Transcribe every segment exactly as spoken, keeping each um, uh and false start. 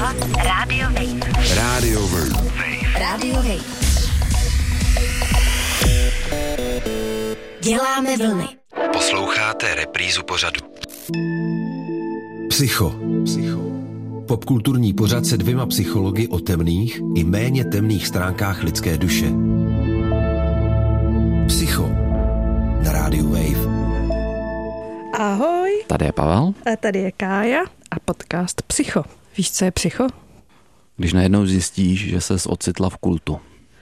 poslouchat Radio Wave. Radio Wave. Radio Wave. Děláme vlny. Posloucháte reprízu pořadu. Psycho. Psycho. Popkulturní pořad se dvěma psychologi o temných i méně temných stránkách lidské duše. Psycho na Radio Wave. Ahoj. Tady je Pavel. A tady je Kája a podcast Psycho. Víš, co je psycho? Když najednou zjistíš, že ses ocitla v kultu.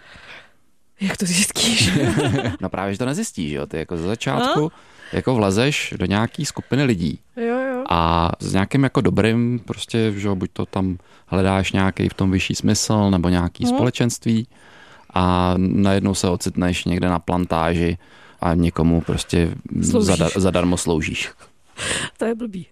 Jak to zjistíš? No právě, že to nezjistíš, jo. Ty jako ze začátku no? jako vlezeš do nějaký skupiny lidí. Jo, jo. A s nějakým jako dobrým, prostě, že buď to tam hledáš nějaký v tom vyšší smysl, nebo nějaký no. společenství a najednou se ocitneš někde na plantáži a někomu prostě zadar, zadarmo sloužíš. To je blbý.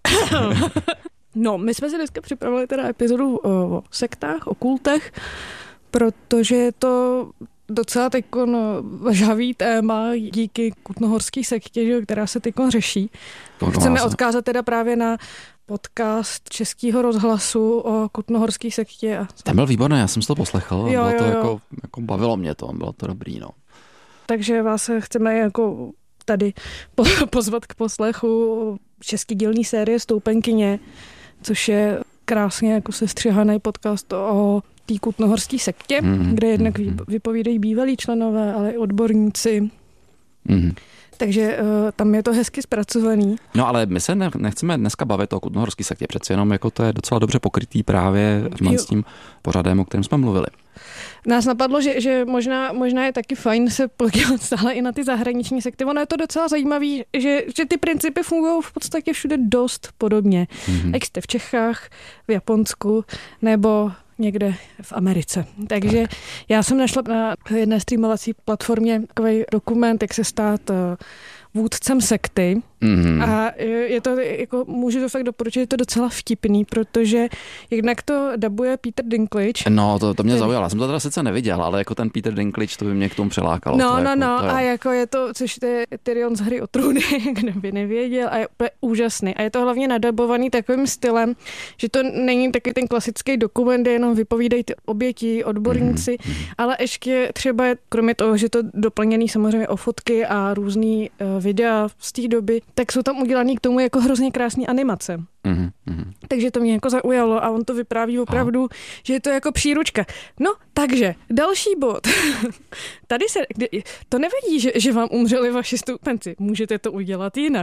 No, my jsme si dneska připravili teda epizodu o sektách, o kultech, protože je to docela teďkon žhavý téma díky Kutnohorský sektě, která se teďkon řeší. Chceme odkázat teda právě na podcast Českého rozhlasu o Kutnohorský sektě. A... Ten byl výborný, já jsem si to poslechl. Jo, bylo jo, to jo. Jako, jako bavilo mě to, bylo to dobrý, no. Takže vás chceme jako tady pozvat k poslechu český dílní série Stoupenkyně, což je krásně jako sestřihaný podcast o té Kutnohorské sektě, mm-hmm. kde jednak vypovídají bývalí členové, ale i odborníci. Mm-hmm. Takže uh, tam je to hezky zpracovaný. No ale my se ne, nechceme dneska bavit o Kutnohorské sektě, přeci jenom jako to je docela dobře pokrytý právě s tím pořadem, o kterém jsme mluvili. Nás napadlo, že, že možná, možná je taky fajn se podívat stále i na ty zahraniční sekty. Ono je to docela zajímavý, že, že ty principy fungují v podstatě všude dost podobně. Mm-hmm. Jak jste v Čechách, v Japonsku nebo někde v Americe. Takže tak. Já jsem našla na jedné streamovací platformě takový dokument, jak se stát vůdcem sekty. Mm-hmm. A je to, jako, můžu to fakt doporučit, je to docela vtipný, protože jednak to dabuje Peter Dinklage. No, to, to mě zaujalo. Já jsem to teda sice neviděl, ale jako ten Peter Dinklage, to by mě k tomu přilákalo. No, to no, jako, no. To je... A jako je to, což to je Tyrion z Hry o trůny, kdo by nevěděl, a je úplně úžasný. A je to hlavně nadabovaný takovým stylem, že to není taky ten klasický dokument, kde jenom vypovídají ty oběti, odborníci, mm-hmm. ale ještě třeba, kromě toho, že to doplněný samozřejmě o fotky a různý uh, videa z té doby, tak jsou tam udělaný k tomu jako hrozně krásný animace. Mm-hmm. Takže to mě jako zaujalo a on to vypráví opravdu, Aha. že je to jako příručka. No, takže další bod. Tady se, to nevadí, že, že vám umřeli vaši stoupenci. Můžete to udělat jinak.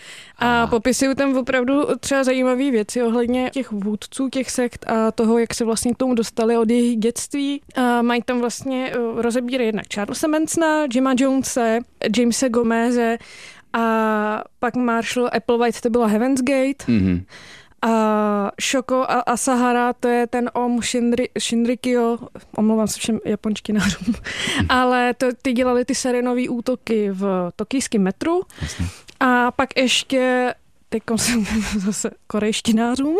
A popisují tam opravdu třeba zajímavé věci ohledně těch vůdců, těch sekt a toho, jak se vlastně k tomu dostali od jejich dětství. A mají tam vlastně rozebírají jednak Charlesa Mansona, Jima Jonese, Jamese Gomeze a pak Marshall Applewhite, to byla Heaven's Gate. Mm-hmm. A Shoko a Asahara, to je ten Om Shinri, Shinrikyo, omlouvám se všem japončtinářům, ale to, ty dělali ty serinový útoky v tokijském metru. Jasně. A pak ještě teďko jsem zase korejštinářům,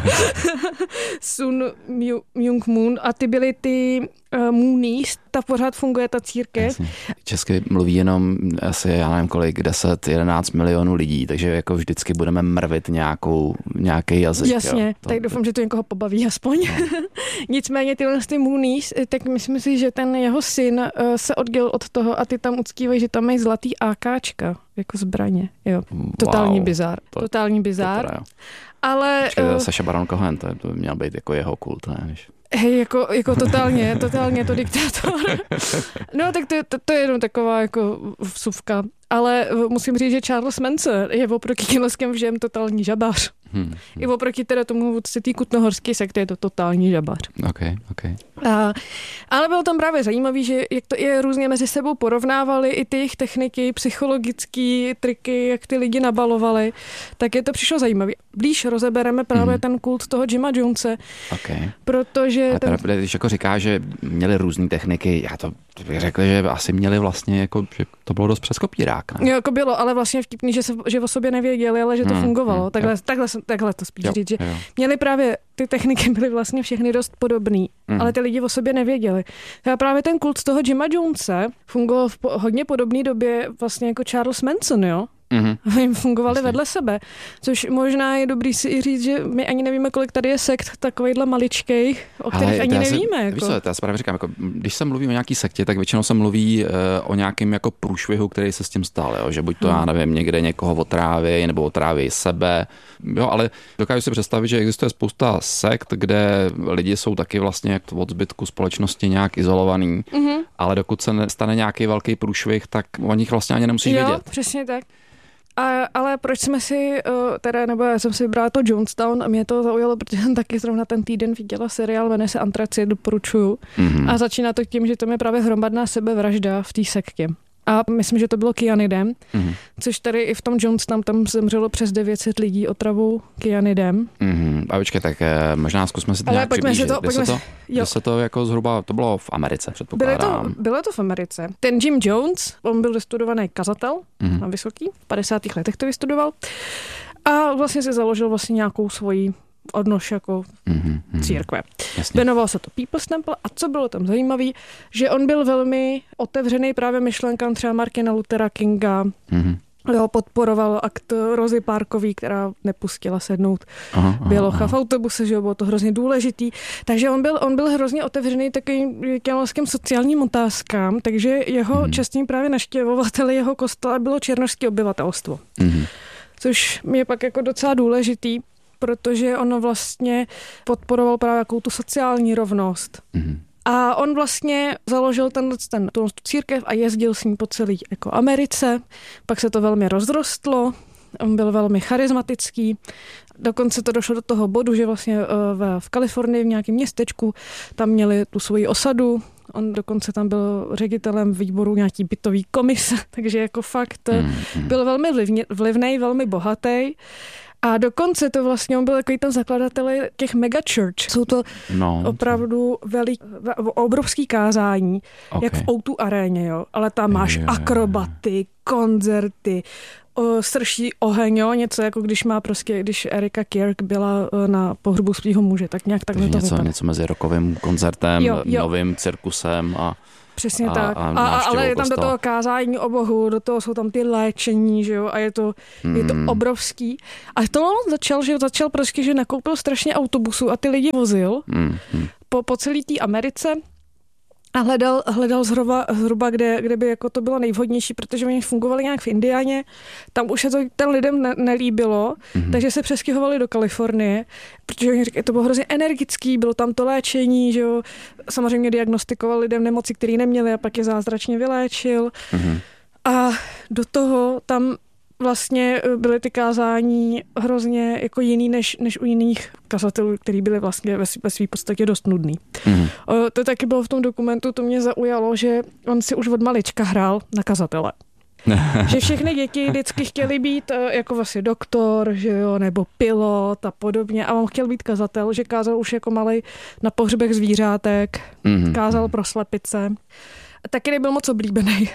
Sun Myung Moon a ty byly ty uh, Moonies, ta pořád funguje ta církev. Jasně. Česky mluví jenom asi, já nevím kolik, deset, jedenáct milionů lidí, takže jako vždycky budeme mrvit nějakou, nějaký jazyk. Jasně, jo. tak doufám, že to někoho pobaví aspoň. No. Nicméně tyhle ty Moonies, tak myslím si, že ten jeho syn uh, se oddělil od toho a ty tam uctívají, že tam mají zlatý AKčka jako zbraně. Jo, totální wow. bizár. To, totální bizár. To ale... Počkej, uh, Saša Baron Cohen, to, to by měl být jako jeho kult, ne? Než... Hej, jako, jako totálně, totálně to diktátor. No, tak to, to, to je jenom taková jako vsuvka. Ale musím říct, že Charles Manson je oproti těleskem všem totální žabař. Hmm, hmm. I oproti teda tomu vůdci té Kutnohorské sekty je to totální žabař. Okay, okay. A, ale bylo tam právě zajímavé, že jak to je různě mezi sebou porovnávali, i ty jejich techniky, psychologické triky, jak ty lidi nabalovali, tak je to přišlo zajímavé. Blíž rozebereme právě hmm. ten kult toho Jima Jonese, okay. protože... Ale ten... teda, když jako říká, že měli různé techniky, já to bych řekl, že asi měli vlastně, jako, že to bylo dost přes kopírák. Ne? Jo, jako bylo, ale vlastně vtipný, že, se, že o sobě nevěděli, ale že to hmm, fungovalo. Hmm, takhle, takhle, takhle to spíš jo, říct, že jo. Měli právě, ty techniky byly vlastně všechny dost podobný, hmm. ale ty lidi o sobě nevěděli. A právě ten kult z toho Jima Jonese fungoval v po, hodně podobné době vlastně jako Charles Manson, jo? Mm-hmm. A jim fungovali Jasně. vedle sebe. Což možná je dobrý si i říct, že my ani nevíme, kolik tady je sekt takovejhle maličkej, o kterých Ale ani já nevíme. Se, jako. Víš co, já si právě říkám, jako, když se mluví o nějaký sektě, tak většinou se mluví uh, o nějakém jako průšvihu, který se s tím stal, jo? Že buď to, hmm. já nevím, někde někoho otráví, nebo otráví sebe, jo, ale dokážu si představit, že existuje spousta sekt, kde lidi jsou taky vlastně od zbytku společnosti nějak izolovaný, mm-hmm. ale dokud se stane nějaký velký průšvih, tak o nich vlastně ani nemusíš jo, vědět. Přesně tak. A, ale proč jsme si, uh, teda, nebo já jsem si vybrala to Jonestown a mě to zaujalo, protože jsem taky zrovna ten týden viděla seriál, jmenuje se Antracit, doporučuju. Mm-hmm. A začíná to tím, že to je právě hromadná sebevražda v té sektě. A myslím, že to bylo kyanidem, mm-hmm. což tady i v tom Jonestown tam zemřelo přes devět set lidí otravou kyanidem. Mm-hmm. A počkej, tak možná zkusme si to ale nějak přiblížit. To, kde, se to, kde se to jako zhruba, to bylo v Americe, předpokládám. Bylo to, bylo to v Americe. Ten Jim Jones, on byl vystudovaný kazatel mm-hmm. na Vysoký, v padesátých letech to vystudoval a vlastně si založil vlastně nějakou svoji odnož jako mm-hmm. církve. Jasně. Jmenoval se to People's Temple a co bylo tam zajímavé, že on byl velmi otevřený právě myšlenkám třeba Martina Luthera Kinga, mm-hmm. Jo, podporoval akt Rozy Parkový, která nepustila sednout aha, bělocha aha. v autobuse, že bylo to hrozně důležitý. Takže on byl, on byl hrozně otevřený takovým těmským sociálním otázkám, takže jeho mm-hmm. častým právě navštěvovateli jeho kostela bylo černošské obyvatelstvo. Mm-hmm. Což je pak jako docela důležitý, protože ono vlastně podporoval právě jakou tu sociální rovnost. Mm-hmm. A on vlastně založil ten, ten, tu církev a jezdil s ní po celé jako Americe. Pak se to velmi rozrostlo, on byl velmi charismatický. Dokonce to došlo do toho bodu, že vlastně v, v Kalifornii v nějakém městečku tam měli tu svoji osadu. On dokonce tam byl ředitelem výboru nějaký bytový komise, takže jako fakt mm-hmm. byl velmi vlivný, velmi bohatý. A dokonce to vlastně, on byl takový ten zakladatel těch megachurch. Jsou to no, opravdu velik, obrovský kázání, okay. jak v ó dva aréně, jo. Ale tam máš yeah. akrobaty, koncerty, o, srší oheň, jo. Něco jako když má prostě, když Erika Kirk byla na pohřbu svého muže, tak nějak takhle to něco, vypadá. něco mezi rockovým koncertem, jo, jo. novým cirkusem a přesně a, tak. A, a, ale je tam do toho kázání o Bohu, do toho jsou tam ty léčení, že jo, a je to, mm. je to obrovský. A to on začal, že začal prostě, že nakoupil strašně autobusů a ty lidi vozil mm. po, po celé té Americe a hledal, hledal zhruba, zhruba kde, kde by jako to bylo nejvhodnější, protože oni fungovali nějak v Indiáně, tam už se to ten lidem ne, nelíbilo, mm-hmm. takže se přestěhovali do Kalifornie, protože oni říkají, to bylo hrozně energický, bylo tam to léčení, že jo, samozřejmě diagnostikoval lidem nemoci, které neměli a pak je zázračně vyléčil. Mm-hmm. A do toho tam vlastně byly ty kázání hrozně jako jiný než, než u jiných kazatelů, který byli vlastně ve, ve svý podstatě dost nudný. Mm. To taky bylo v tom dokumentu, to mě zaujalo, že on si už od malička hrál na kazatele. Že všechny děti vždycky chtěli být jako vlastně doktor, že jo, nebo pilot a podobně a on chtěl být kazatel, že kázal už jako malej na pohřbech zvířátek, mm. kázal pro slepice. Taky nebyl moc oblíbený.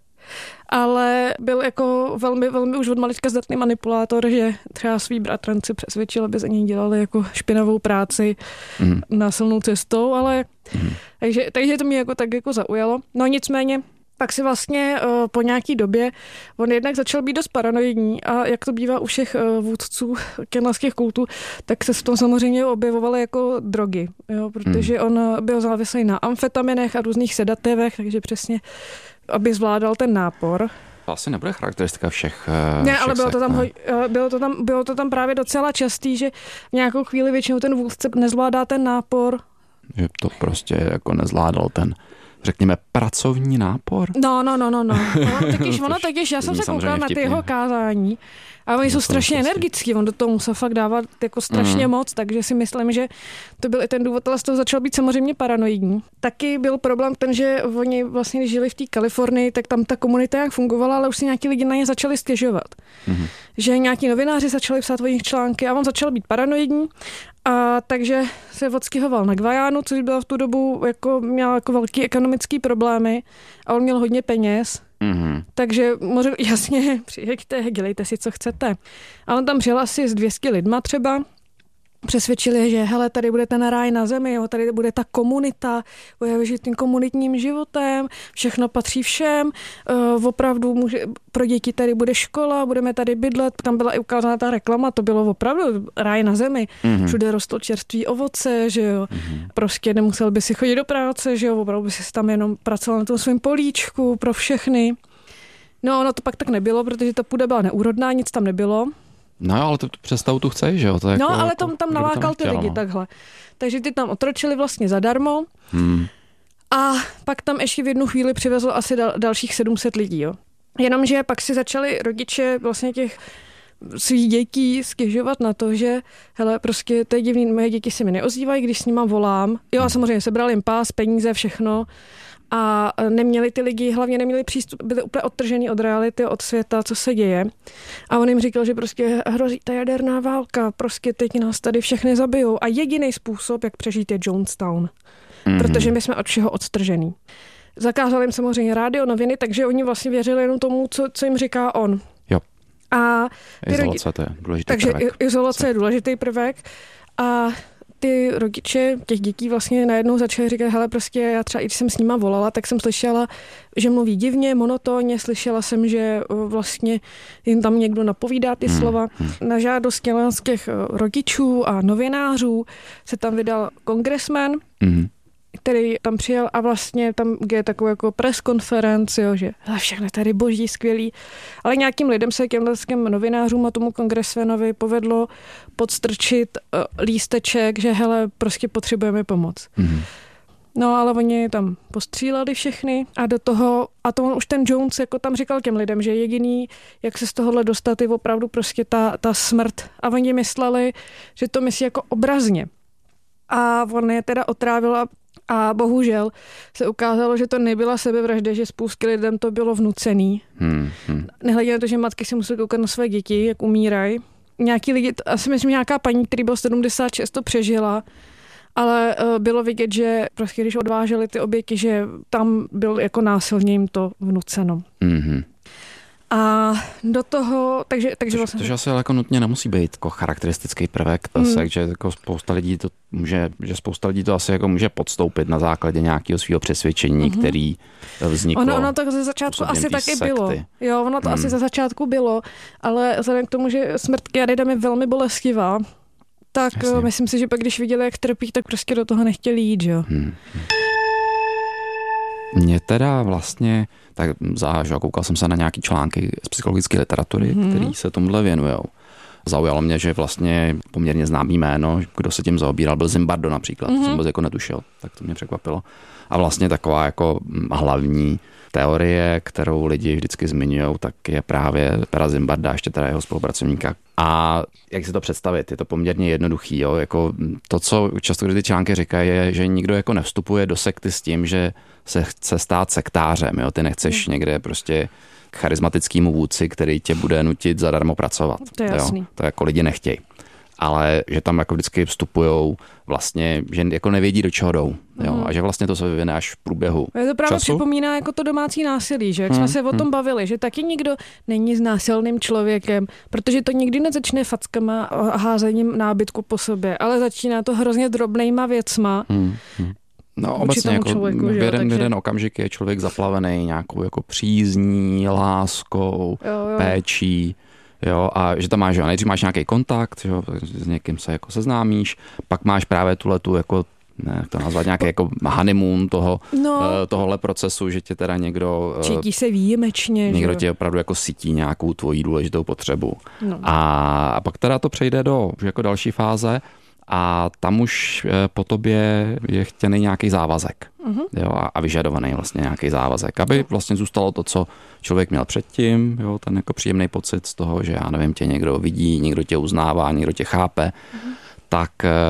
Ale byl jako velmi, velmi už od malička zdatný manipulátor, že třeba svý bratranci přesvědčil, aby za něj dělali jako špinavou práci mm. násilnou cestou, ale mm. takže, takže to mě jako tak jako zaujalo. No nicméně pak si vlastně uh, po nějaký době on jednak začal být dost paranoidní a jak to bývá u všech uh, vůdců kenalských kultů, tak se v tom samozřejmě objevovaly jako drogy, jo, protože mm. on byl závislý na amfetaminech a různých sedativech, takže přesně aby zvládal ten nápor. To asi nebude charakteristika všech. Ne, všech ale bylo, sekt, to tam, ne? bylo, to tam, bylo to tam právě docela častý, že v nějakou chvíli většinou ten vůdce nezvládá ten nápor. Že to prostě jako nezvládal ten, řekněme, pracovní nápor? No, no, no, no. no. Ono totiž, ono totiž, já jsem se koukala na ty jeho kázání a oni jsou strašně energický, on do toho musel fakt dávat jako strašně mm. moc, takže si myslím, že to byl i ten důvod, ale z toho začal být samozřejmě paranoidní. Taky byl problém ten, že oni vlastně, když žili v té Kalifornii, tak tam ta komunita jak fungovala, ale už si nějaký lidi na ně začali stěžovat. Mm. Že nějaký novináři začali psát o nich články a on začal být paranoidní. A takže se odstěhoval na Guajánu, což byla v tu dobu, jako měl jako velký ekonomický problémy a on měl hodně peněz. Mm-hmm. Takže možná jasně, přijeďte, dělejte si, co chcete. A on tam přijel asi s dvě stě lidma třeba přesvědčili, že hele, tady bude ten ráj na zemi, jo, tady bude ta komunita, bude žít tím komunitním životem, všechno patří všem, uh, opravdu může, pro děti tady bude škola, budeme tady bydlet, tam byla i ukázána ta reklama, to bylo opravdu ráj na zemi, mm-hmm. všude rostlo čerství ovoce, že jo, mm-hmm. prostě nemusel by si chodit do práce, že jo, opravdu by si tam jenom pracoval na tom svém políčku pro všechny. No, ono to pak tak nebylo, protože ta půda byla neúrodná, nic tam nebylo. No jo, ale tu představu tu chceš, že jo? To no, jako, ale jako, tam, tam nalákal ty lidi no. takhle. Takže ty tam otročili vlastně zadarmo hmm. a pak tam ještě v jednu chvíli přivezlo asi dal, dalších sedm set lidí, jo. Jenomže pak si začali rodiče vlastně těch svých dětí stěžovat na to, že hele, prostě to je divný, moje děti se mi neozývají, když s nima volám. Jo a samozřejmě sebrali jim pás, peníze, všechno. A neměli ty lidi, hlavně neměli přístup, byli úplně odtržený od reality, od světa, co se děje. A on jim říkal, že prostě hrozí ta jaderná válka, prostě teď nás tady všechny zabijou. A jediný způsob, jak přežít, je Jonestown. Mm-hmm. Protože my jsme od všeho odtržený. Zakázal jim samozřejmě rádio, noviny, takže oni vlastně věřili jenom tomu, co, co jim říká on. Jo. A izolace, to je důležitý takže prvek. Takže izolace je důležitý prvek. A ty rodiče těch dětí vlastně najednou začali říkat, hele, prostě já třeba, i když jsem s nima volala, tak jsem slyšela, že mluví divně, monotónně, slyšela jsem, že vlastně jim tam někdo napovídá ty hmm. slova. Na žádost tělenských rodičů a novinářů se tam vydal kongresmen, hmm. který tam přijel a vlastně tam je takovou jako press conference, jo, že hele, všechno tady boží, skvělý. Ale nějakým lidem se těmhleským novinářům a tomu kongresmenovi povedlo podstrčit uh, lísteček, že hele, prostě potřebujeme pomoc. Mm-hmm. No, ale oni tam postříleli všechny a do toho, a to on už ten Jones jako tam říkal těm lidem, že jediný, jak se z tohohle dostat, je opravdu prostě ta, ta smrt. A oni mysleli, že to myslí jako obrazně. A on je teda otrávil a A bohužel se ukázalo, že to nebyla sebevražda, že spoustě lidem to bylo vnucený. Hmm, hmm. Nehledě na to, že matky si musely koukat na své děti, jak umírají. Nějaký lidi, asi myslím, nějaká paní, který byl sedmdesát šest, to přežila, ale uh, bylo vidět, že prostě když odváželi ty oběti, že tam byl jako násilně jim to vnuceno. Hmm. A do toho, takže, takže vlastně... Což asi jako nutně nemusí být jako charakteristický prvek, to mm. se, že jako spousta lidí to může, že spousta lidí to asi jako může podstoupit na základě nějakého svého přesvědčení, mm-hmm. který vzniklo. Ono, ono to ze začátku asi taky sekty. Bylo. Jo, ono to mm. asi ze začátku bylo, ale vzhledem k tomu, že smrt Kjarida je velmi bolestivá, tak Jasně. myslím si, že pak když viděli, jak trpí, tak prostě do toho nechtěli jít, jo. Mm. Mě teda vlastně, tak zážu, koukal jsem se na nějaký články z psychologické literatury, mm-hmm. který se tomuhle věnujou. Zaujalo mě, že vlastně poměrně známý jméno, kdo se tím zaobíral, byl Zimbardo například, mm-hmm. to jsem vůbec jako netušil, tak to mě překvapilo. A vlastně taková jako hlavní teorie, kterou lidi vždycky zmiňují, tak je právě Pera Zimbarda, ještě teda jeho spolupracovníka. A jak si to představit, je to poměrně jednoduchý. Jo? Jako to, co často kdy ty články říkají, je, že nikdo jako nevstupuje do sekty s tím, že se chce stát sektářem. Jo? Ty nechceš mm. někde prostě charismatickýmu vůdci, který tě bude nutit zadarmo pracovat. To je jasný. Jo? To jako lidi nechtějí. Ale že tam jako vždycky vstupujou vlastně, že jako nevědí, do čeho jdou. Jo? Mm. A že vlastně to se vyvine až v průběhu Je to právě času. Připomíná jako to domácí násilí, že? Jak mm. jsme se o tom bavili, že taky nikdo není znásilným člověkem, protože to nikdy nezačne fackama a házením nábytku po sobě, ale začíná to hrozně drobnejma věcma. Mm. No obecně jako člověku, v jeden, takže... jeden okamžik je člověk zaplavený nějakou jako přízní, láskou, jo, jo. péčí. Jo, a že tam máš, jo, nejdřív máš nějaký kontakt, jo, s někým se jako seznámíš, pak máš právě tuhletu jako, ne, jak to nazvat, nějaký jako honeymoon toho, no, uh, tohohle procesu, že tě teda někdo... Uh, cítí se výjimečně. Někdo že? Tě opravdu jako cítí nějakou tvoji důležitou potřebu. No. A, a pak teda to přejde do jako další fáze a tam už po tobě je chtěný nějaký závazek. Uh-huh. Jo, a, a vyžadovaný vlastně nějaký závazek, aby vlastně zůstalo to, co člověk měl předtím, jo, ten jako příjemný pocit z toho, že já nevím, tě někdo vidí, někdo tě uznává, někdo tě chápe, uh-huh. tak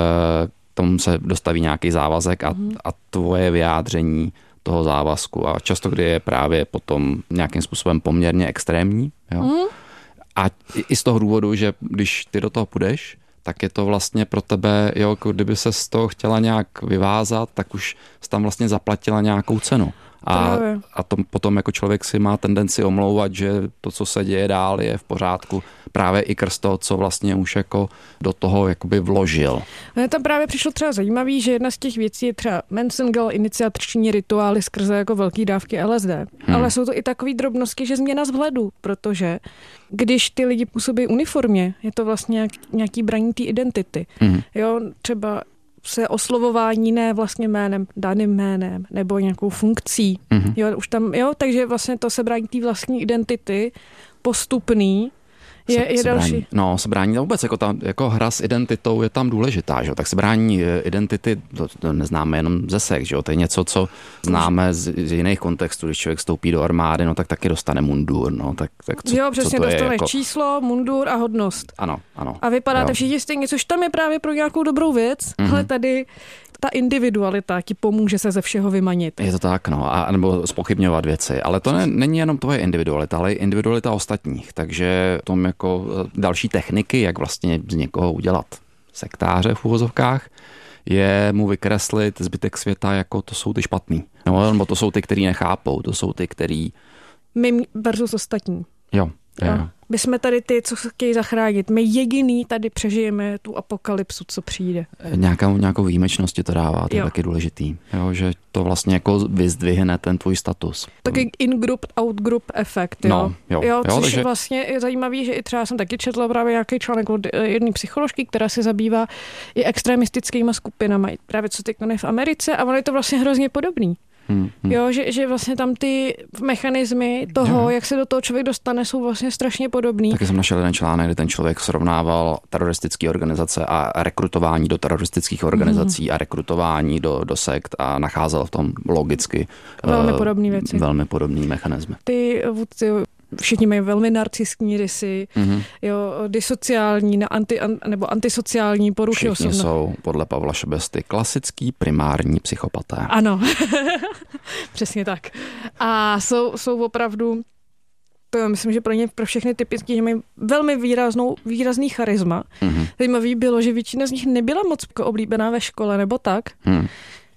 k tomu se dostaví nějaký závazek a, uh-huh. a tvoje vyjádření toho závazku a často, kdy je právě potom nějakým způsobem poměrně extrémní. Jo. Uh-huh. A i z toho důvodu, že když ty do toho půjdeš, tak je to vlastně pro tebe, jo, kdyby se z toho chtěla nějak vyvázat, tak už jsi tam vlastně zaplatila nějakou cenu. A, a to potom jako člověk si má tendenci omlouvat, že to, co se děje dál, je v pořádku. Právě i krz toho, co vlastně už jako do toho jakoby vložil. Mně tam právě přišlo třeba zajímavý, že jedna z těch věcí je třeba Manson iniciační rituály skrze jako velký dávky L S D. Hmm. Ale jsou to i takové drobnosti, že změna vzhledu, protože když ty lidi působí uniformně, je to vlastně nějaký braní té identity. Hmm. Jo, třeba se oslovování ne vlastně jménem, daným jménem, nebo nějakou funkcí. Mm-hmm. Jo, už tam, jo, takže vlastně to sebrání té vlastní identity postupný je, se, je sebrání, další. No, sebrání vůbec, jako, ta, jako hra s identitou je tam důležitá, že? Tak sebrání identity, to, to neznáme jenom ze sex, že? To je něco, co známe z, z jiných kontextů, když člověk vstoupí do armády, no tak taky dostane mundur, no tak, tak co, jo, přesně, co to dostaneš jako... číslo, mundur a hodnost. Ano, ano. A vypadáte jo. všichni stejně, což tam je právě pro nějakou dobrou věc, mm-hmm. ale tady ta individualita ti pomůže se ze všeho vymanit. Je to tak, no, a nebo zpochybňovat věci, ale to ne, není jenom tvoje individualita, ale i individualita ostatních, takže tom jako další techniky, jak vlastně z někoho udělat sektáře v uvozovkách, je mu vykreslit zbytek světa, jako to jsou ty špatný. No, nebo to jsou ty, který nechápou, to jsou ty, který... My versus ostatní. Jo. Jo. Jo. My jsme tady ty, co se chtějí zachránit. My jediný tady přežijeme tu apokalypsu, co přijde. Nějakou, nějakou výjimečnosti to dává, to jo. je taky důležitý. Jo, že to vlastně jako vyzdvihne ten tvůj status. Taky in-group, out-group efekt. Jo? No, jo. Jo, což jo, takže... vlastně je zajímavý, že i třeba jsem taky četla právě nějaký článek od jedné psycholožky, která se zabývá i extremistickýma skupinama, právě co teď v Americe, a ono je to vlastně hrozně podobný. Hmm, hmm. Jo, že, že vlastně tam ty mechanismy toho, jo. jak se do toho člověk dostane, jsou vlastně strašně podobný. Taky jsem našel jeden článek, kde ten člověk srovnával teroristické organizace a rekrutování do teroristických organizací hmm. a rekrutování do, do sekt a nacházel v tom logicky velmi uh, podobné věci. Velmi podobný mechanismy. Ty vůdci všichni mají velmi narcistní rysy, mm-hmm. jo, disociální anti, an, nebo antisociální poruchy osobnosti. Všichni jsou podle Pavla Šebesty klasický primární psychopaté. Ano, přesně tak. A jsou, jsou opravdu, to myslím, že pro ně, pro všechny typicky, že mají velmi výraznou, výrazný charisma. Mm-hmm. Zajímavý bylo, že většina z nich nebyla moc oblíbená ve škole nebo tak, mm.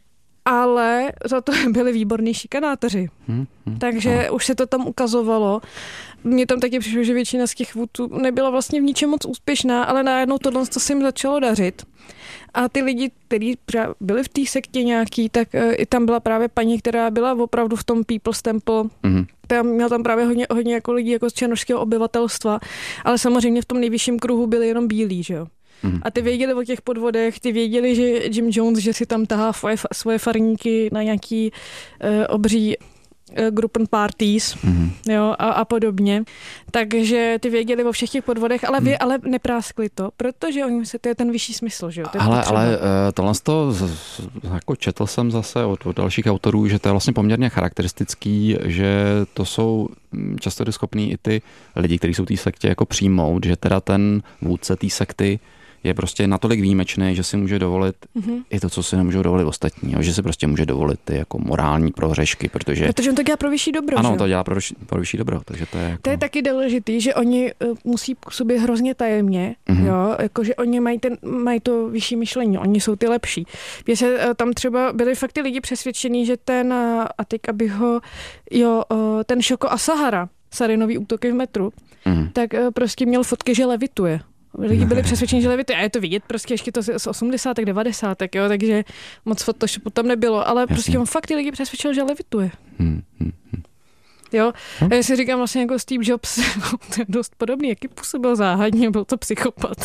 ale za to byli výborní šikanátoři. Hmm, hmm, Takže no. už se to tam ukazovalo. Mně tam taky přišlo, že většina z těch vůdců nebyla vlastně v ničem moc úspěšná, ale najednou tohle se jim začalo dařit. A ty lidi, kteří byli v té sektě nějaký, tak i tam byla právě paní, která byla opravdu v tom People's Temple. Mm-hmm. Tam měl tam právě hodně, hodně jako lidí jako z černošského obyvatelstva, ale samozřejmě v tom nejvyšším kruhu byli jenom bílí, že jo. Mm. A ty věděli o těch podvodech, ty věděli, že Jim Jones, že si tam tahá svoje, svoje farníky na nějaký uh, obří uh, gruppen parties, mm. jo, a, a podobně. Takže ty věděli o všech těch podvodech, ale vy mm. ale nepráskli to, protože oni se to je ten vyšší smysl, že jo. To ale ale uh, tohle to, jako četl jsem zase od, od dalších autorů, že to je vlastně poměrně charakteristický, že to jsou často schopní i ty lidi, kteří jsou té sektě jako přijmout, že teda ten vůdce té sekty je prostě natolik výjimečný, že si může dovolit mm-hmm. i to, co si nemůžou dovolit ostatní, že si prostě může dovolit ty jako morální prohřešky, protože... Protože on to dělá pro vyšší dobro, Ano, že? to dělá pro, pro vyšší dobro, takže to je jako... To je taky důležitý, že oni uh, musí působit hrozně tajemně, mm-hmm. jo, jakože oni mají, ten, mají to vyšší myšlení, oni jsou ty lepší. Když se uh, tam třeba byli fakt ty lidi přesvědčení, že ten, uh, a teď aby ho, jo, uh, ten Shoko Asahara, Sarinový útoky v metru, mm-hmm. tak uh, prostě měl fotky, že levituje. Lidi byli přesvědčeni, že levituje. A je to vidět prostě ještě to z osmdesátek, devadesátek, jo, takže moc Photoshopu tam nebylo, ale Jasně. prostě on fakt ty lidi přesvědčil, že levituje. Hmm, hmm, hmm. Jo, a já si říkám vlastně jako Steve Jobs, to je dost podobný, jaký působil záhadně, byl to psychopat.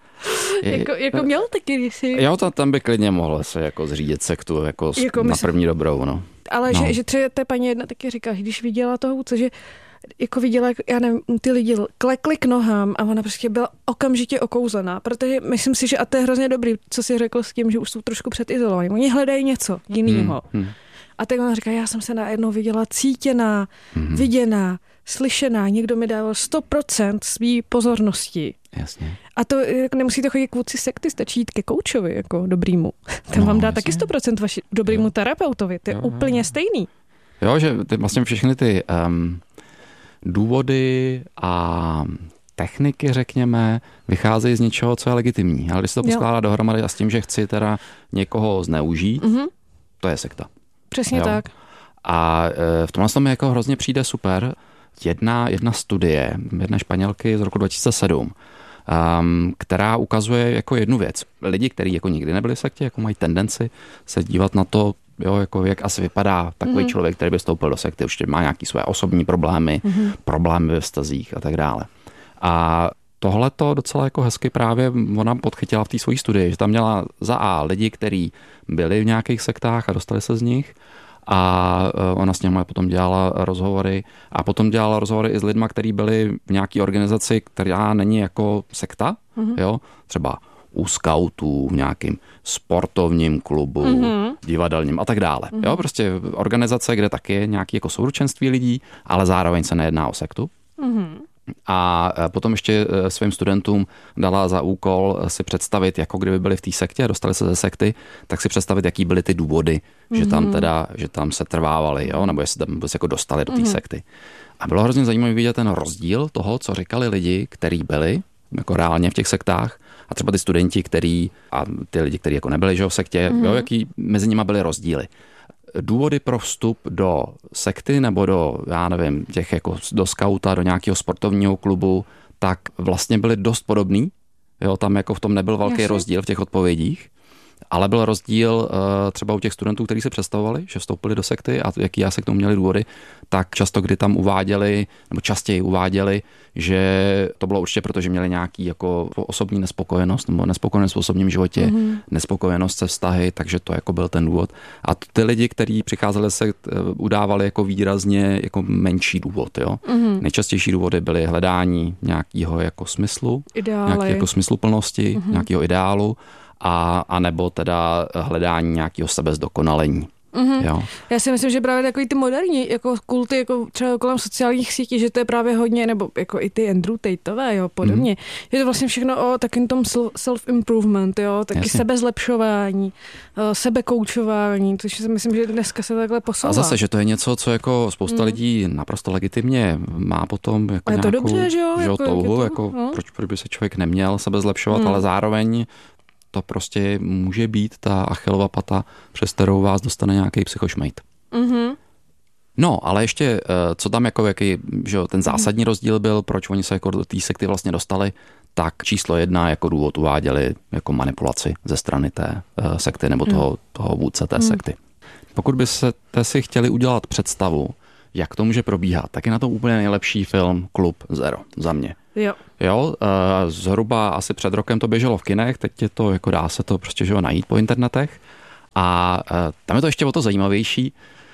Je, jako, jako měl taky, když si... Jo, tam by klidně mohl se jako zřídit sektu jako, jako na první dobrou, no. Ale no. že, že třeba té paní jedna taky říká, když viděla toho vůdce, že jako viděla, já nevím, ty lidi klekli k nohám a ona prostě byla okamžitě okouzená, protože myslím si, že a to je hrozně dobrý, co jsi řekl s tím, že už jsou trošku předizolovaní. Oni hledají něco jiného. Hmm, hmm. A tak ona říká, já jsem se najednou viděla cítěná, hmm. viděná, slyšená, někdo mi dával sto procent svý pozornosti. Jasně. A to jako nemusíte chodit k vůdci sekty, stačí jít ke koučovi, jako dobrýmu. Ten no, vám dá jasně. taky sto procent vaši, dobrýmu jo. terapeutovi, to je jo, úplně jo. stejný. Jo, že ty, vlastně všechny ty um, důvody a techniky, řekněme, vycházejí z něčeho, co je legitimní. Ale když se to poskládá dohromady a s tím, že chci teda někoho zneužít, mm-hmm. to je sekta. Přesně jo. tak. A v tomhle tom jako hrozně přijde super jedna, jedna studie, jedna Španělky z roku dva tisíce sedm, um, která ukazuje jako jednu věc. Lidi, kteří jako nikdy nebyli v sektě, jako mají tendenci se dívat na to, jo, jako jak asi vypadá takový mm-hmm. člověk, který by vstoupil do sekty, určitě má nějaké své osobní problémy, mm-hmm. problémy ve vztazích a tak dále. A tohle to docela jako hezky právě ona podchytila v té své studii, že tam měla za A lidi, kteří byli v nějakých sektách a dostali se z nich, a ona s nimi potom dělala rozhovory a potom dělala rozhovory i s lidma, kteří byli v nějaké organizaci, která není jako sekta, mm-hmm. jo, třeba u skautů, v nějakém sportovním klubu, mm-hmm. divadelním a tak dále. Mm-hmm. Jo, prostě organizace, kde taky je nějaké jako souručenství lidí, ale zároveň se nejedná o sektu. Mm-hmm. A potom ještě svým studentům dala za úkol si představit, jako kdyby byli v té sektě a dostali se ze sekty, tak si představit, jaký byly ty důvody, mm-hmm. že tam teda, že tam se trvávali, jo, nebo jestli tam se jako dostali do té mm-hmm. sekty. A bylo hrozně zajímavé vidět ten rozdíl toho, co říkali lidi, kteří byli jako reálně v těch sektách, a třeba ty studenti, který, a ty lidi, kteří jako nebyli, že v sektě, mm-hmm. jo, jaký mezi nimi byly rozdíly. Důvody pro vstup do sekty nebo do, já nevím, těch jako do skauta, do nějakého sportovního klubu, tak vlastně byly dost podobný. Jo, tam jako v tom nebyl velký Jasně. rozdíl v těch odpovědích, ale byl rozdíl uh, třeba u těch studentů, kteří se představovali, že vstoupili do sekty a jaký já se k tomu měli důvody, tak často, kdy tam uváděli, nebo častěji uváděli, že to bylo určitě proto, že měli nějaký jako osobní nespokojenost, nebo nespokojenost v osobním životě, mm-hmm. nespokojenost se vztahy, takže to jako byl ten důvod. A ty lidi, kteří přicházeli se, udávali jako výrazně jako menší důvod, jo. Mm-hmm. Nejčastější důvody byly hledání nějakého jako smyslu, Ideály. nějaké jako smysluplnosti, mm-hmm. nějakého ideálu, a, a nebo teda hledání nějakého sebezdokonalení. Mm-hmm. Jo. Já si myslím, že právě takový ty moderní jako kulty, jako třeba kolem sociálních sítí, že to je právě hodně, nebo jako i ty Andrew Tateové, jo, podobně. Mm. Je to vlastně všechno o takým tom self-improvement, jo, taky Jasně. sebezlepšování, sebekoučování, což si myslím, že dneska se takhle posouvá. A zase, že to je něco, co jako spousta mm. lidí naprosto legitimně má potom jako je to nějakou dobře, že jo? Že jako, touhu, to, jako no. proč, proč by se člověk neměl sebezlepšovat, mm. ale zároveň to prostě může být ta Achillova pata, přes kterou vás dostane nějaký psychošmejt. Mm-hmm. No, ale ještě, co tam jako jaký, že ten zásadní mm-hmm. rozdíl byl, proč oni se jako do té sekty vlastně dostali, tak číslo jedna jako důvod uváděli jako manipulaci ze strany té uh, sekty nebo toho, mm. toho vůdce té mm. sekty. Pokud byste si chtěli udělat představu, jak to může probíhat, tak je na to úplně nejlepší film Klub Zero za mě. Jo. Jo, zhruba asi před rokem to běželo v kinech, teď je to, jako dá se to prostě že najít po internetech a tam je to ještě o to zajímavější.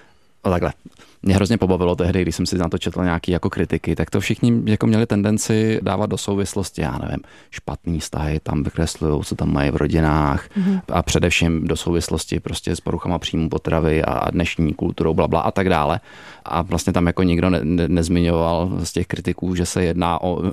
O takhle, mě hrozně pobavilo tehdy, když jsem si na to četl nějaký jako kritiky, tak to všichni jako měli tendenci dávat do souvislosti, já nevím, špatný vztahy tam vykreslujou, co tam mají v rodinách mm-hmm. a především do souvislosti prostě s poruchama příjmu potravy a dnešní kulturou blabla a tak dále. A vlastně tam jako nikdo ne, ne, nezmiňoval z těch kritiků, že se jedná o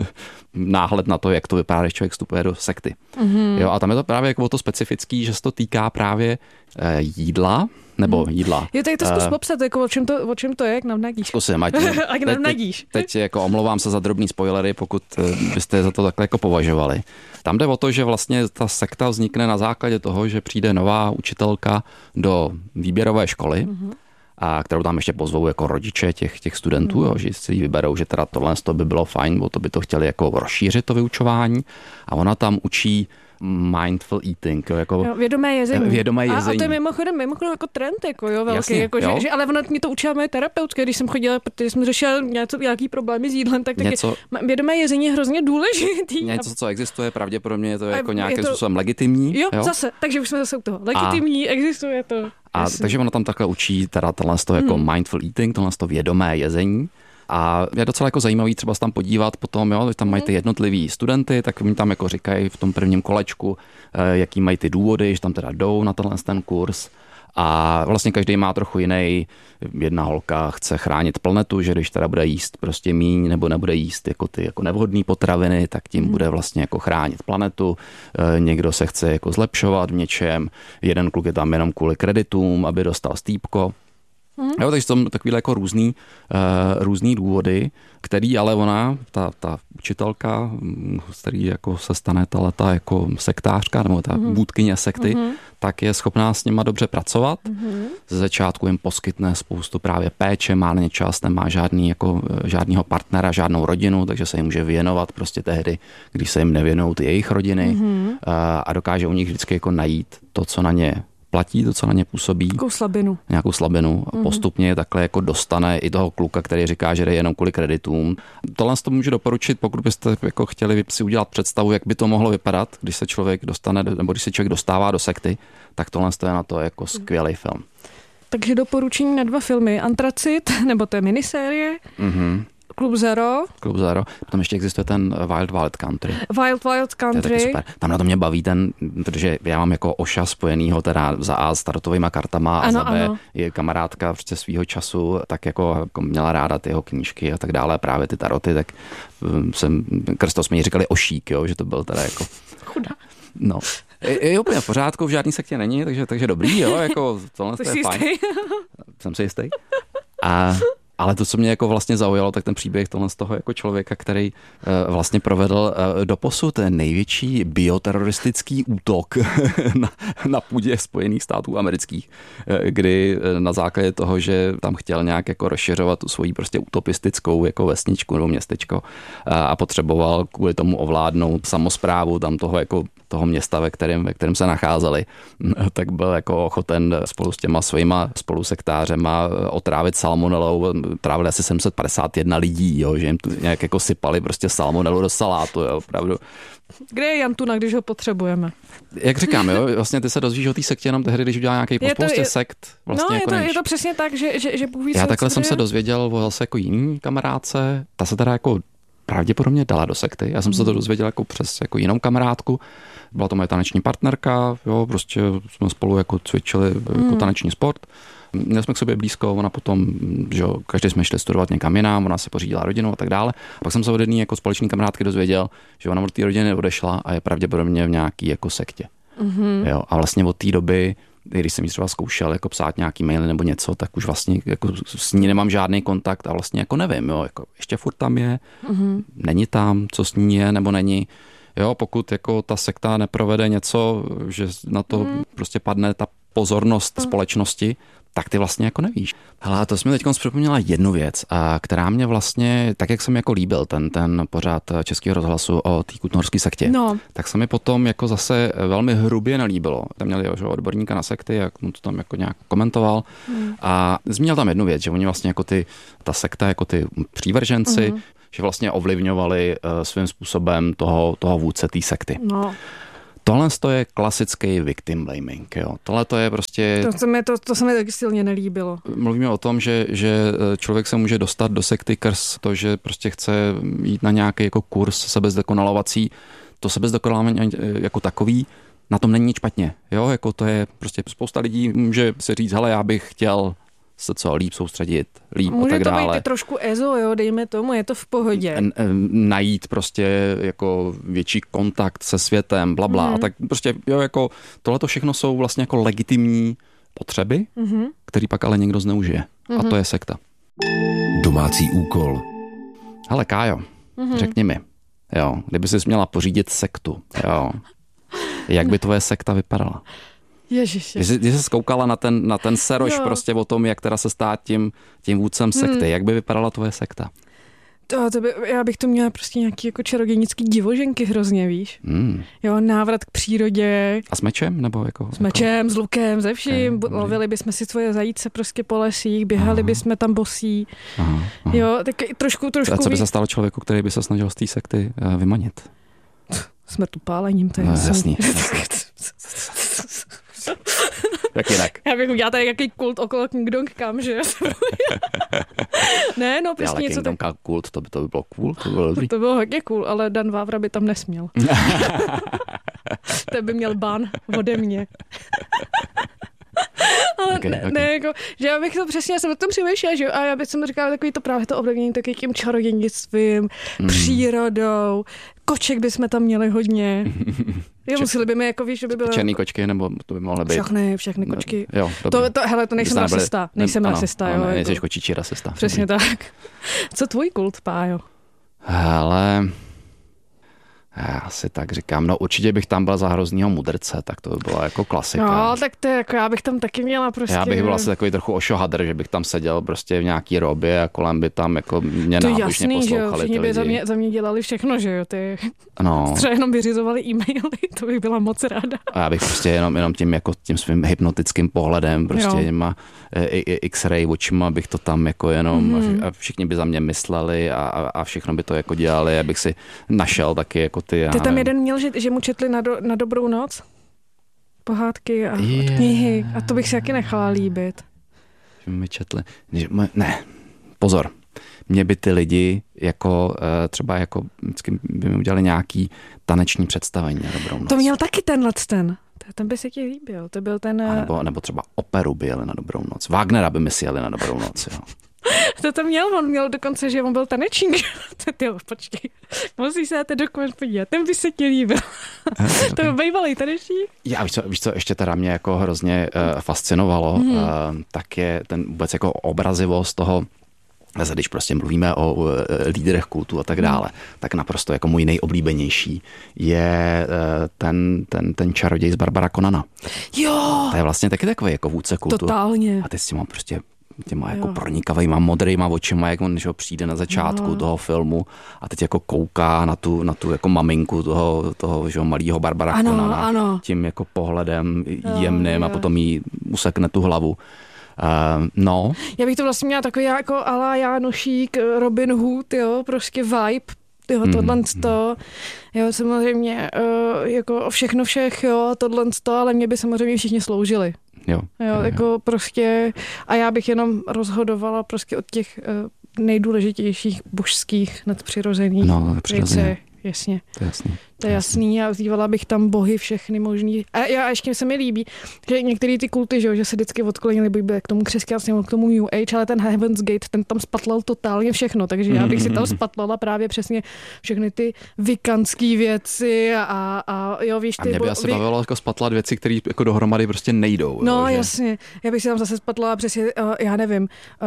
náhled na to, jak to vypadá, když člověk vstupuje do sekty. Mm-hmm. Jo, a tam je to právě jako to specifický, že se to týká právě eh, jídla, nebo jídla. Jo, tak to zkus popsat, jako o čem to, o čem to je, jak navnadíš. Zkusím, ať, ať navnadíš. Teď, teď jako omlouvám se za drobný spoilery, pokud byste za to takhle jako považovali. Tam jde o to, že vlastně ta sekta vznikne na základě toho, že přijde nová učitelka do výběrové školy, mm-hmm. a kterou tam ještě pozvou jako rodiče těch, těch studentů, mm. jo, že si ji vyberou, že teda tohle to by bylo fajn, bo to by to chtěli jako rozšířit to vyučování a ona tam učí mindful eating, jako jo, vědomé jezení. Vědomé jezení. A, a to je mimochodem, mimochodem jako trend, jako jo, velký, Jasně, jako, jo. Že, že, ale ona mě to učila moje terapeutky, když jsem chodila, protože jsem řešila něco, nějaký problémy s jídlem, tak taky něco, vědomé jezení je hrozně důležitý. Něco, co existuje, pravděpodobně je to jako nějakým to, způsobem legitimní. Jo, jo, zase, takže už jsme zase u toho. Legitimní, a, existuje to. A takže ona tam takhle učí teda tohle jako hmm. mindful eating, tohle vědomé jezení. A je docela jako zajímavý třeba se tam podívat potom, jo, že tam mají ty jednotlivý studenty, tak mi tam jako říkají v tom prvním kolečku, jaký mají ty důvody, že tam teda jdou na tenhle ten kurz. A vlastně každý má trochu jiný. Jedna holka chce chránit planetu, že když teda bude jíst prostě míň nebo nebude jíst jako ty jako nevhodné potraviny, tak tím bude vlastně jako chránit planetu. Někdo se chce jako zlepšovat v něčem. Jeden kluk je tam jenom kvůli kreditům, aby dostal stýpko. Hmm. Jo, takže jsou takový jako různý, uh, různý důvody, který ale ona, ta, ta učitelka, z který jako se stane ta leta jako sektářka, nebo ta hmm. vůdkyně sekty, hmm. tak je schopná s nima dobře pracovat. Mm-hmm. Ze začátku jim poskytne spoustu právě péče, má na ně čas, nemá žádný, jako, žádnýho partnera, žádnou rodinu, takže se jim může věnovat prostě tehdy, když se jim nevěnují ty jejich rodiny mm-hmm. a dokáže u nich vždycky jako najít to, co na ně platí, to, co na ně působí. Nějakou slabinu. Nějakou slabinu. A postupně je takhle jako dostane i toho kluka, který říká, že jde jenom kvůli kreditům. Tohle to můžu doporučit, pokud byste jako chtěli si udělat představu, jak by to mohlo vypadat, když se člověk dostane, nebo když se člověk dostává do sekty, tak tohle je na to jako skvělý film. Takže doporučení na dva filmy. Antracit, nebo to je minisérie. Mhm. Klub Zero. Klub Zero. Potom ještě existuje ten Wild Wild Country. Wild Wild Country. To je taky super. Tam na to mě baví ten, protože já mám jako Oša spojenýho teda za A startovýma kartama a ano, za B ano. je kamarádka prostě svýho času, tak jako, jako měla ráda ty jeho knížky a tak dále, právě ty taroty, tak jsem, Krstos mi říkali Ošík, jo, že to byl teda jako... Chudá. No. Je, je úplně v pořádku, v žádný sektě není, takže, takže dobrý, jo, jako tohle to je fajn. Jsem si jistý. A ale to, co mě jako vlastně zaujalo, tak ten příběh tohle z toho jako člověka, který uh, vlastně provedl uh, doposud největší bioteroristický útok na, na půdě Spojených států amerických, uh, kdy uh, na základě toho, že tam chtěl nějak jako rozšiřovat tu svoji prostě utopistickou jako vesničku nebo městečko uh, a potřeboval kvůli tomu ovládnout samosprávu tam toho jako toho města, ve kterém, ve kterém se nacházeli, tak byl jako ochoten spolu s těma svýma spolusektářema otrávit salmonelou. Trávili asi sedm set padesát jedna lidí, jo, že jim tu nějak jako sypali prostě salmonelu do salátu, jo, opravdu. Kde je Jantuna, když ho potřebujeme? Jak říkám, jo, vlastně ty se dozvíš o té sektě jenom tehdy, když udělá nějaký spoustě sekt. Vlastně no, jako je, to, je to přesně tak, že, že, že Bůh ví, já takhle jsem se dozvěděl o zase jako jiný kamarádce, ta se teda jako pravděpodobně dala do sekty. Já jsem se to dozvěděl jako přes jako jinou kamarádku. Byla to moje taneční partnerka, jo, prostě jsme spolu jako cvičili jako mm. taneční sport. Měli jsme k sobě blízko, ona potom, že jo, každý jsme šli studovat někam jinam, ona se pořídila rodinu a tak dále. A pak jsem se od jedné jako společné kamarádky dozvěděl, že ona od té rodiny odešla a je pravděpodobně v nějaký jako sektě. Mm-hmm. Jo, a vlastně od té doby, když jsem jí třeba zkoušel jako psát nějaký maily nebo něco, tak už vlastně jako s ní nemám žádný kontakt a vlastně jako nevím, jo, jako ještě furt tam je, mm-hmm. není tam, co s ní je nebo není. Jo, pokud jako ta sekta neprovede něco, že na to mm. prostě padne ta pozornost mm. společnosti, tak ty vlastně jako nevíš. Hele, to jsi mi teď připomněla jednu věc, a která mě vlastně, tak jak jsem jako líbil ten, ten pořád Českého rozhlasu o té kutnohorské sektě, no. tak se mi potom jako zase velmi hrubě nelíbilo. Tam měli jo, odborníka na sekty, jak mu to tam jako nějak komentoval mm. a zmínil tam jednu věc, že oni vlastně jako ty, ta sekta, jako ty přívrženci, mm. že vlastně ovlivňovali uh, svým způsobem toho, toho vůdce té sekty. No. Tohle je klasický victim blaming. Jo. Tohle to je prostě... To se, mi, to, to se mi taky silně nelíbilo. Mluvíme o tom, že, že člověk se může dostat do sekty krz to, že prostě chce jít na nějaký jako kurz sebezdokonalovací. To sebezdokonalování jako takový, na tom není nic špatně. Jo? Jako to je prostě spousta lidí může si říct, hele, já bych chtěl se co líp soustředit, líp může a tak dále. Může to být trošku ezo, jo, dejme tomu, je to v pohodě. N- najít prostě jako větší kontakt se světem, blabla mm. a tak prostě, jo, jako tohleto všechno jsou vlastně jako legitimní potřeby, mm-hmm. který pak ale někdo zneužije. Mm-hmm. A to je sekta. Domácí úkol. Hele, Kájo, mm-hmm. řekni mi, jo, kdyby jsi měla pořídit sektu, jo, jak by tvoje sekta vypadala? Ježiši. Když jsi, když jsi zkoukala na ten, na ten seroš jo. prostě o tom, jak teda se stát tím, tím vůdcem sekty, hmm. jak by vypadala tvoje sekta? To, to by, já bych to měla prostě nějaký jako čarodějnický divoženky hrozně, víš? Hmm. Jo, návrat k přírodě. A s mečem? Nebo jako, s mečem, jako... s lukem, ze vším. Okay, lovili bychom si svoje zajíce prostě po lesích, běhali bychom tam bosí. Aha, aha. Jo, tak trošku, trošku... A co by se stalo člověku, který by se snažil z té sekty vymanit? Smrtupálením, to je no, jasný. Jak jinak? Já bych udělala tady jaký kult okolo Kingdom Come, že? Ne, no prostě ale něco tak... Ale kult, to by, to by bylo cool. To by bylo, to bylo hodně cool, ale Dan Vávra by tam nesměl. To by měl ban ode mě. Ale okay, ne, okay. ne, jako, že já bych to přesně, já jsem o tom přemýšlela, že jo, a já bych jsem říkala takový to právě to ovlivnění taky tím čarodějnictvím, mm. přírodou, koček bychom tam měli hodně. Jo, museli by mi jako, víš, že by bylo... Černý kočky, nebo to by mohly být... Všechny, všechny kočky. No, jo, to, to, hele, to nejsem nebyli, rasista, nejsem ano, rasista, ano, jo. Ne, nejseš jako, kočičí rasista. Přesně dobrý. Tak. Co tvůj kult, Pájo? Hele... Já si tak říkám, no určitě bych tam byl za hroznýho mudrce, tak to by byla jako klasika. No, tak to je jako, já bych tam taky měla prostě. Já bych byl asi takový trochu ošohadr, že bych tam seděl prostě v nějaký robě a kolem by tam jako mě nábožně poslouchali ty lidi. Za mě, za mě dělali všechno, že jo, ty no. třeba jenom vyřizovali e-maily, to bych byla moc ráda. A já bych prostě jenom, jenom tím, jako tím svým hypnotickým pohledem, prostě jo. těma X-ray očima bych to tam jako jenom mm. a všichni by za mě mysleli a, a všechno by to jako dělali, abych si našel taky jako ty. Ty tam nevím. Jeden měl, že, že mu četli na, do, na dobrou noc pohádky a yeah. knihy a to bych si taky nechala líbit. Že mi četli, ne, pozor, mě by ty lidi jako třeba jako by mi udělali nějaký taneční představení na dobrou noc. To měl taky tenhle ten. Ten by se ti líbil, to byl ten... A nebo, nebo třeba operu by jeli na dobrou noc. Wagnera by mi si jeli na dobrou noc, jo. To tam měl, on měl dokonce, že on byl tanečník. Tyjo, počkej, musíš se na ten dokument podívat, ten by se ti líbil. To byl bývalý tanečník. Já víš co, víš co, ještě teda mě jako hrozně uh, fascinovalo, mm. uh, tak je ten vůbec jako obrazivost toho, když prostě mluvíme o uh, lídrech kultu a tak dále, mm. tak naprosto jako můj nejoblíbenější je uh, ten, ten, ten čaroděj z Barbara Conana. Jo! To je vlastně taky takový jako vůdce kultu. Totálně. A ty s tím mám prostě těma jako pronikavejma modrýma očima, jak on že přijde na začátku no. toho filmu a teď jako kouká na tu, na tu jako maminku toho, toho že malýho Barbara ano, Conana ano. tím jako pohledem jemným a potom jí usekne tu hlavu. Uh, no. Já bych to vlastně měla takový jako a la Jánošík, Robin Hood, jo, prostě vibe, jo, tohle mm, to, jo, samozřejmě uh, jako všechno všech, jo, tohle to, ale mě by samozřejmě všichni sloužili. Jo, jo, jo, jako jo. prostě a já bych jenom rozhodovala prostě od těch uh, nejdůležitějších božských nadpřirozených no, věcí. Jasně. To je jasný. To je jasný a vzývala bych tam bohy všechny možný. A já ještě se mi líbí, že některé ty kulty, že, že se vždycky odklonili by k tomu křesťanskému, k tomu New Age, ale ten Heaven's Gate, ten tam spatlal totálně všechno, takže já bych si tam spatlala právě přesně všechny ty vikanský věci a, a jo, víš, ty... A mě by bo, asi vy... bavilo jako spatlat věci, které jako dohromady prostě nejdou. No, jo, jasně. Já bych si tam zase spatlala přesně, uh, já nevím,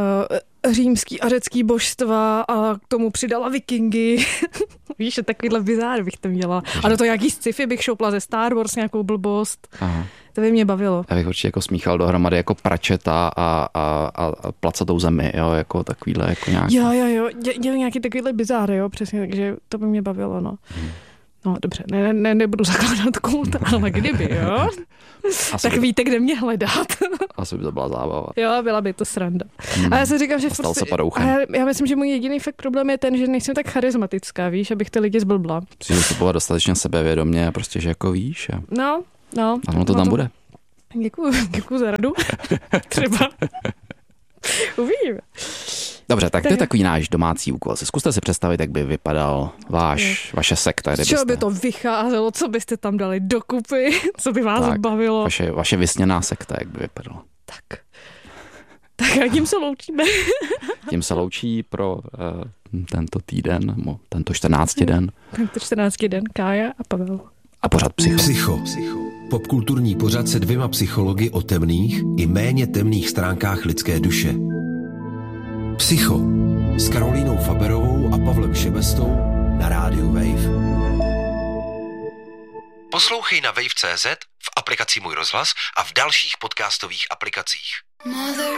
uh, římský a řecký božstva a k tomu přidala vikingy. Víš, takovýhle bizár bych to měla. A do toho nějaký sci-fi bych šoupla ze Star Wars, nějakou blbost. Aha. To by mě bavilo. Já bych určitě jako smíchal dohromady jako pračeta a, a, a placatou zemi, jo, jako takovýhle jako nějaký. Jo, jo, jo, Dě, dělal nějaký takovýhle bizár, jo, přesně, takže to by mě bavilo, no. Hmm. No dobře, ne, ne, nebudu zakládat kult, ale kdyby, jo, tak by... víte, kde mě hledat. Asi by to byla zábava. Jo, byla by to sranda. Hmm. A já si říkám, že prostě, já, já myslím, že můj jediný fakt problém je ten, že nejsem tak charismatická, víš, abych ty lidi zblbla. Musíš vystupovat dostatečně sebevědomě a prostě, že jako víš. A... No, no. Ano, to no tam to... bude. Děkuju, děkuju za radu. Třeba. Uvidíme. Dobře, tak to je takový náš domácí úkol. Zkuste si představit, jak by vypadal váš, vaše sekta. Z čeho by to vycházelo, co byste tam dali dokupy, co by vás tak, bavilo. Vaše, vaše vysněná sekta, jak by vypadala. Tak. Tak a tím se loučíme. Tím se loučí pro uh, tento týden, no, tento čtrnáctý den. Tento čtrnáctý den Kája a Pavel. A pořad Psycho. Psycho. Psycho. Popkulturní pořad se dvěma psychology o temných i méně temných stránkách lidské duše. Psycho s Karolínou Faberovou a Pavlem Šebestou na rádiu Wave. Poslouchej na wave tečka cé zet, v aplikaci Můj rozhlas a v dalších podcastových aplikacích. Mother.